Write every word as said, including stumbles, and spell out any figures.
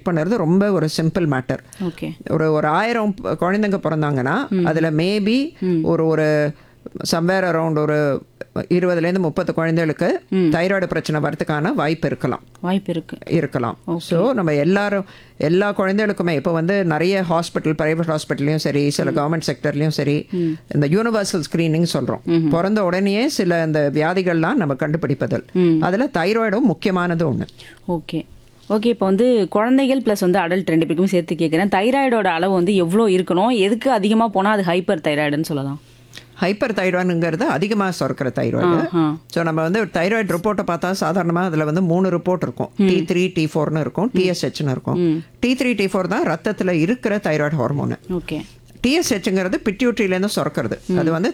பண்ணுறது ரொம்ப ஒரு சிம்பிள் மேட்டர். ஓகே. ஒரு ஒரு ஆயிரம் குழந்தைங்க பிறந்தாங்கன்னா அதில் மேபி ஒரு ஒரு சம்வேர் அரவுண்ட் ஒரு இருபதுலேருந்து முப்பது குழந்தைகளுக்கு தைராய்டு பிரச்சனை வரதுக்கான வாய்ப்பு இருக்கலாம் வாய்ப்பு இருக்கு இருக்கலாம். ஸோ நம்ம எல்லாரும் எல்லா குழந்தைகளுக்குமே இப்போ வந்து நிறைய ஹாஸ்பிட்டல், ப்ரைவேட் ஹாஸ்பிட்டல்லையும் சரி, சில கவர்மெண்ட் செக்டர்லையும் சரி, இந்த யூனிவர்சல் ஸ்க்ரீனிங் சொல்கிறோம். பிறந்த உடனேயே சில இந்த வியாதிகள்லாம் நம்ம கண்டுபிடிப்பதில் அதில் தைராய்டும் முக்கியமானது ஒன்று. ஓகே ஓகே இப்போ வந்து குழந்தைகள் ப்ளஸ் வந்து அடல்ட் ரெண்டு பேருக்கும் சேர்த்து கேட்குறேன். தைராய்டோட அளவு வந்து எவ்வளோ இருக்கணும்? எதுக்கு அதிகமாக போனால் அது ஹைப்பர் தைராய்டுன்னு சொல்லலாம்? ஹைப்பர் தைராய்டுங்கிறது அதிகமாக சுரக்கிற தைராய்டு. ஸோ நம்ம வந்து தைராய்டு ரிப்போர்ட்டை பார்த்தா சாதாரணமாக அதில் வந்து மூணு ரிப்போர்ட் இருக்கும். டி த்ரீ டி ஃபோர்னு இருக்கும், டிஎஸ்ஹெச்னு இருக்கும். டி த்ரீ டி ஃபோர் தான் ரத்தத்தில் இருக்கிற தைராய்டு ஹார்மோனு. ஓகே. டிஎஸ்ஹெச்ங்கிறது பிட்யூட்ரியிலேருந்து சுரக்கிறது. அது வந்து